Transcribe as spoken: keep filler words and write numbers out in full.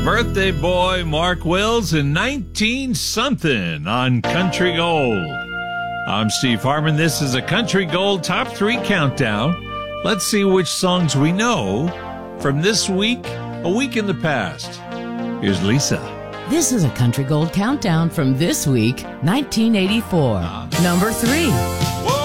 Birthday boy Mark Wills in nineteen something on Country Gold. I'm Steve Harmon. This is a Country Gold Top three Countdown. Let's see which songs we know from this week, a week in the past. Here's Lisa. This is a Country Gold Countdown from this week, nineteen eighty-four. Number three.